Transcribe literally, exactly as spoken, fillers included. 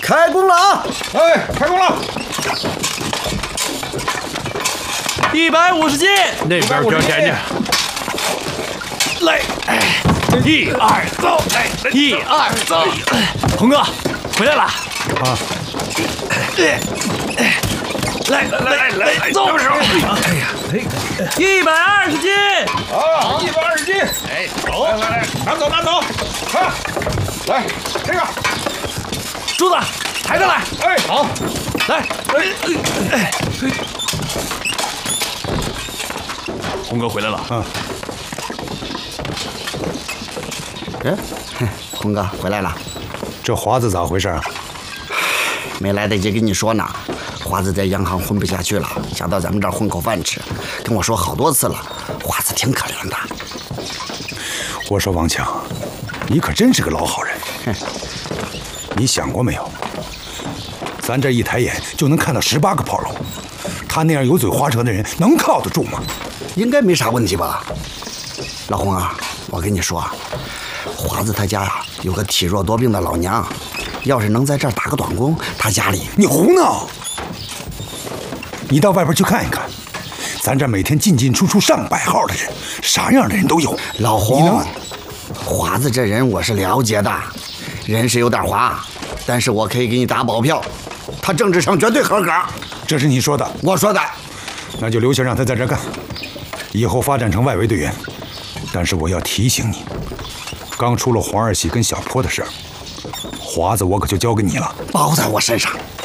开工了啊！ 哎，开工了！ 一百五十斤，那边交钱去。来，哎，一二走，哎，一二走。红哥，回来了啊！来来来来，走！哎呀，一百二十斤啊，一百二十斤！哎，走，来来来，拿走拿走，啊，来这个， 柱子抬上来。 哎，好， 来，哎哎，红哥回来了啊！ 哎，红哥回来了。 这华子咋回事啊？ 没来得及跟你说呢。华子在洋行混不下去了，想到咱们这儿混口饭吃，跟我说好多次了。华子挺可怜的。 我说王强，你可真是个老好人。 哼， 你想过没有？咱这一抬眼就能看到十八个炮楼，他那样油嘴滑舌的人能靠得住吗？ 应该没啥问题吧？老洪啊，我跟你说，华子他家呀有个体弱多病的老娘，要是能在这儿打个短工，他家里…… 你胡闹！你到外边去看一看，咱这每天进进出出上百号的人，啥样的人都有。 老洪，华子这人我是了解的，人是有点滑，但是我可以给你打保票，他政治上绝对合格。 这是你说的？ 我说的。 那就留下让他在这干，以后发展成外围队员。但是我要提醒你，刚出了黄二喜跟小坡的事儿，华子我可就交给你了， 包在我身上。